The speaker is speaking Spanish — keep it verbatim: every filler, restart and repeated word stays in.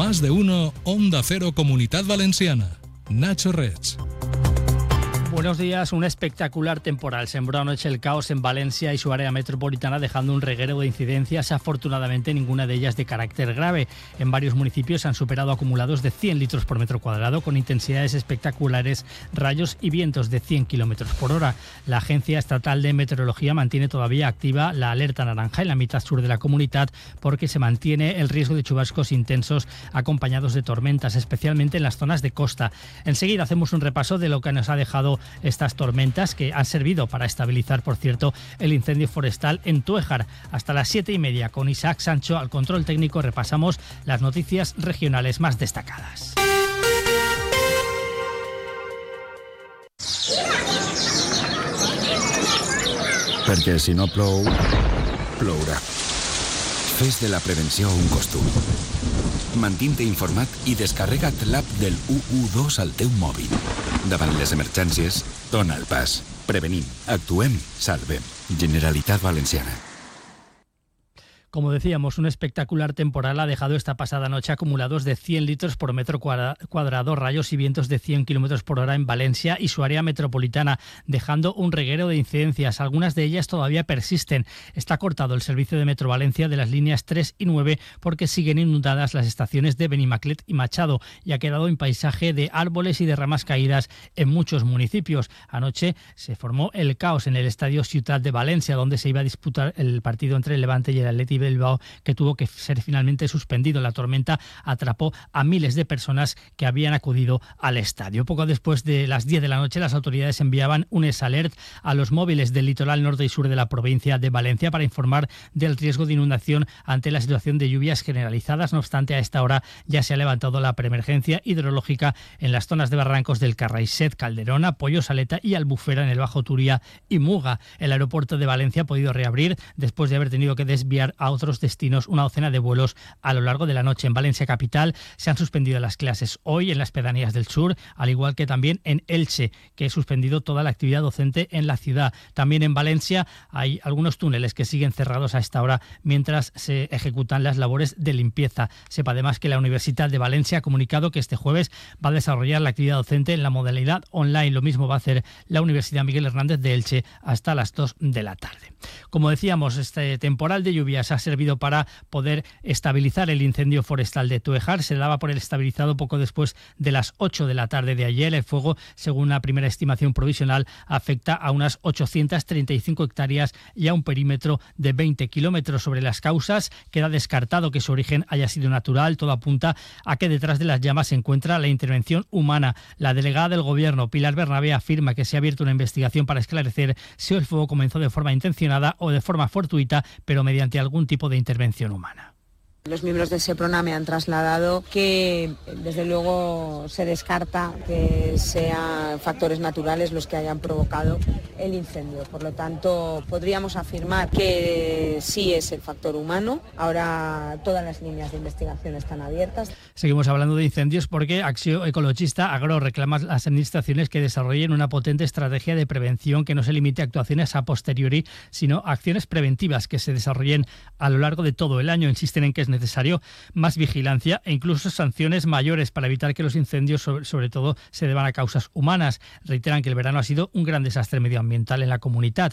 Más de uno, Onda Cero Comunitat Valenciana. Nacho Reig. Buenos días. Un espectacular temporal sembró anoche el caos en Valencia y su área metropolitana, dejando un reguero de incidencias, afortunadamente ninguna de ellas de carácter grave. En varios municipios se han superado acumulados de cien litros por metro cuadrado, con intensidades espectaculares, rayos y vientos de cien kilómetros por hora. La Agencia Estatal de Meteorología mantiene todavía activa la alerta naranja en la mitad sur de la comunidad, porque se mantiene el riesgo de chubascos intensos acompañados de tormentas, especialmente en las zonas de costa. Enseguida hacemos un repaso de lo que nos ha dejado estas tormentas, que han servido para estabilizar, por cierto, el incendio forestal en Tuéjar. Hasta las siete y media, con Isaac Sancho al control técnico, repasamos las noticias regionales más destacadas. Perquè si no plou, plourà. Fes de la prevenció un costum. Mantint-te informat i descarrega't l'app del u u dos al teu mòbil. Davant les emergències, dona el pas. Prevenim, actuem, salvem. Generalitat Valenciana. Como decíamos, un espectacular temporal ha dejado esta pasada noche acumulados de cien litros por metro cuadrado, rayos y vientos de cien kilómetros por hora en Valencia y su área metropolitana, dejando un reguero de incidencias. Algunas de ellas todavía persisten. Está cortado el servicio de Metro Valencia de las líneas tres y nueve porque siguen inundadas las estaciones de Benimaclet y Machado, y ha quedado en paisaje de árboles y de ramas caídas en muchos municipios. Anoche se formó el caos en el estadio Ciutat de Valencia, donde se iba a disputar el partido entre el Levante y el Athletic Bilbao, que tuvo que ser finalmente suspendido. La tormenta atrapó a miles de personas que habían acudido al estadio. Poco después de las diez de la noche, las autoridades enviaban un S-Alert a los móviles del litoral norte y sur de la provincia de Valencia para informar del riesgo de inundación ante la situación de lluvias generalizadas. No obstante, a esta hora ya se ha levantado la preemergencia hidrológica en las zonas de barrancos del Carraixet, Calderona, Pollo Saleta y Albufera en el Bajo Turia y Muga. El aeropuerto de Valencia ha podido reabrir después de haber tenido que desviar a otros destinos una docena de vuelos a lo largo de la noche. En Valencia capital se han suspendido las clases hoy en las pedanías del sur, al igual que también en Elche, que ha suspendido toda la actividad docente en la ciudad. También en Valencia hay algunos túneles que siguen cerrados a esta hora mientras se ejecutan las labores de limpieza. Sepa además que la Universidad de Valencia ha comunicado que este jueves va a desarrollar la actividad docente en la modalidad online. Lo mismo va a hacer la Universidad Miguel Hernández de Elche hasta las dos de la tarde. Como decíamos, este temporal de lluvias ha servido para poder estabilizar el incendio forestal de Tuéjar. Se daba por el estabilizado poco después de las ocho de la tarde de ayer. El fuego, según una primera estimación provisional, afecta a unas ochocientas treinta y cinco hectáreas y a un perímetro de veinte kilómetros. Sobre las causas, queda descartado que su origen haya sido natural. Todo apunta a que detrás de las llamas se encuentra la intervención humana. La delegada del Gobierno, Pilar Bernabé, afirma que se ha abierto una investigación para esclarecer si el fuego comenzó de forma intencionada o de forma fortuita, pero mediante algún tipo de intervención humana. Los miembros del SEPRONA me han trasladado que, desde luego, se descarta que sean factores naturales los que hayan provocado el incendio. Por lo tanto, podríamos afirmar que sí es el factor humano. Ahora todas las líneas de investigación están abiertas. Seguimos hablando de incendios porque Acció Ecologista Agro reclama a las administraciones que desarrollen una potente estrategia de prevención que no se limite a actuaciones a posteriori, sino a acciones preventivas que se desarrollen a lo largo de todo el año. Insisten en que es necesario más vigilancia e incluso sanciones mayores para evitar que los incendios, sobre, sobre todo, se deban a causas humanas. Reiteran que el verano ha sido un gran desastre medioambiental en la comunidad.